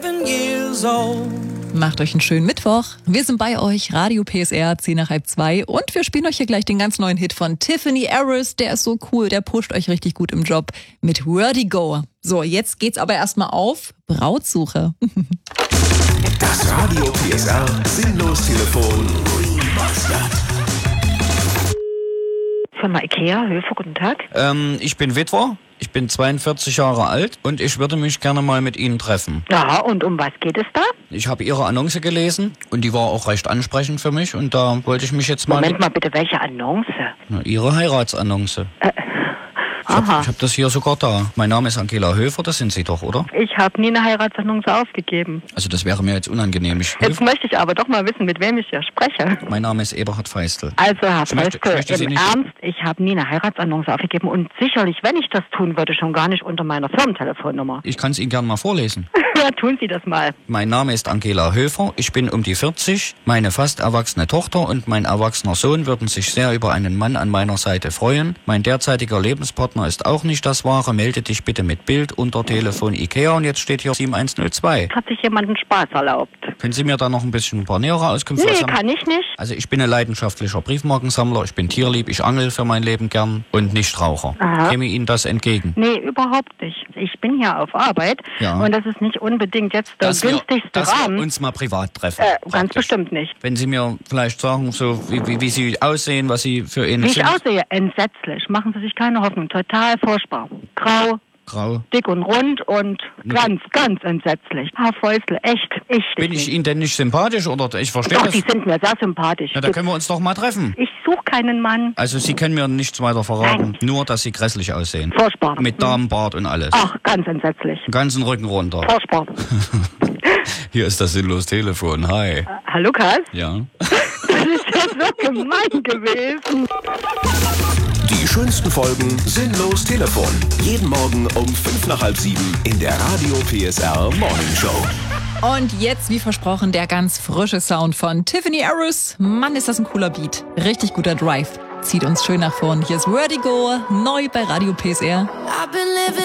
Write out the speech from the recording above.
Macht euch einen schönen Mittwoch. Wir sind bei euch, Radio PSR, 1:10 und wir spielen euch hier gleich den ganz neuen Hit von Tiffany Harris. Der ist so cool, der pusht euch richtig gut im Job mit Vertigo. So, jetzt geht's aber erstmal auf Brautsuche. Das Radio PSR Sinnlos-Telefon. Firma IKEA, Höfe, guten Tag. Ich bin Witwer, ich bin 42 Jahre alt und ich würde mich gerne mal mit Ihnen treffen. Ja, und um was geht es da? Ich habe Ihre Annonce gelesen und die war auch recht ansprechend für mich und da wollte ich mich jetzt mal... Moment mal bitte, welche Annonce? Na, Ihre Heiratsannonce. Ich hab das hier sogar da. Mein Name ist Angela Höfer, das sind Sie doch, oder? Ich habe nie eine Heiratsannonce aufgegeben. Also das wäre mir jetzt unangenehm. Jetzt möchte ich aber doch mal wissen, mit wem ich hier spreche. Mein Name ist Eberhard Feistel. Also, Herr möchte Feistel, Sie im nicht- Ernst, ich habe nie eine Heiratsannonce aufgegeben und sicherlich, wenn ich das tun würde, schon gar nicht unter meiner Firmentelefonnummer. Ich kann es Ihnen gerne mal vorlesen. Ja, tun Sie das mal. Mein Name ist Angela Höfer, ich bin um die 40, meine fast erwachsene Tochter und mein erwachsener Sohn würden sich sehr über einen Mann an meiner Seite freuen. Mein derzeitiger Lebenspartner ist auch nicht das Wahre, melde dich bitte mit Bild unter Telefon IKEA und jetzt steht hier 7102. Hat sich jemand einen Spaß erlaubt? Können Sie mir da noch ein bisschen ein paar nähere Auskünfte Nee, sagen? kann ich nicht. Also ich bin ein leidenschaftlicher Briefmarkensammler, ich bin tierlieb, ich angel für mein Leben gern und Nichtraucher. Aha. Käme Ihnen das entgegen? Nee, überhaupt nicht. Ich bin hier auf Arbeit Ja. und das ist nicht unbedingt jetzt der günstigste dass wir Rahmen. uns mal privat treffen. Ganz praktisch. bestimmt nicht. Wenn Sie mir vielleicht sagen, so wie Sie aussehen, was Sie für eine Wie ich sind. aussehe, entsetzlich. Machen Sie sich keine Hoffnung. Total furchtbar. Grau, Grau. dick und rund und ganz, ganz entsetzlich. Herr Feustel, echt, Bin ich Ihnen denn nicht sympathisch oder ich verstehe Doch, das? die sind mir sehr sympathisch. Na, da können wir uns doch mal treffen. Ich suche keinen Mann. Also Sie können mir nichts weiter verraten, Nein. nur dass Sie grässlich aussehen. Furchtbar. Mit Damenbart und alles. Ach, ganz entsetzlich. Den ganzen Rücken runter. Furchtbar. Hier ist das Sinnlos-Telefon. Hi. Herr Lukas, Ja. das ist ja so gemein gewesen. Die schönsten Folgen Sinnlos Telefon. Jeden Morgen um 6:55 in der Radio PSR Morning Show. Und jetzt, wie versprochen, der ganz frische Sound von Tiffany Harris. Mann, ist das ein cooler Beat. Richtig guter Drive. Zieht uns schön nach vorn. Hier ist Vertigo, neu bei Radio PSR.